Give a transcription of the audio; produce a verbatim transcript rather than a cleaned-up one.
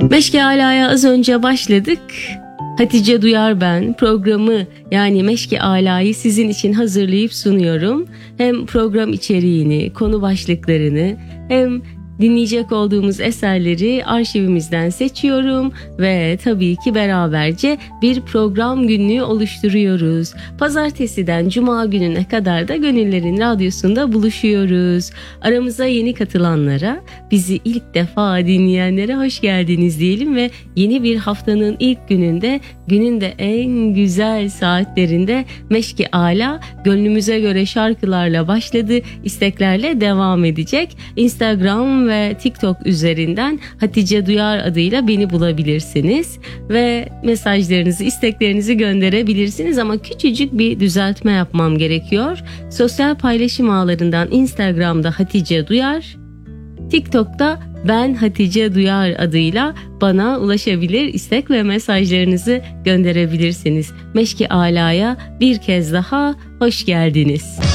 Meşke Ala'ya az önce başladık. Hatice Duyar ben. Programı yani Meşke Ala'yı sizin için hazırlayıp sunuyorum. Hem program içeriğini, konu başlıklarını hem dinleyecek olduğumuz eserleri arşivimizden seçiyorum ve tabii ki beraberce bir program günlüğü oluşturuyoruz. Pazartesiden Cuma gününe kadar da Gönüllerin Radyosu'nda buluşuyoruz. Aramıza yeni katılanlara, bizi ilk defa dinleyenlere hoş geldiniz diyelim ve yeni bir haftanın ilk gününde, günün de en güzel saatlerinde Meşke Ala gönlümüze göre şarkılarla başladı, isteklerle devam edecek. Instagram ve TikTok üzerinden Hatice Duyar adıyla beni bulabilirsiniz ve mesajlarınızı, isteklerinizi gönderebilirsiniz ama küçücük bir düzeltme yapmam gerekiyor. Sosyal paylaşım ağlarından Instagram'da Hatice Duyar, TikTok'ta ben Hatice Duyar adıyla bana ulaşabilir, istek ve mesajlarınızı gönderebilirsiniz. Meşke Ala'ya bir kez daha hoş geldiniz.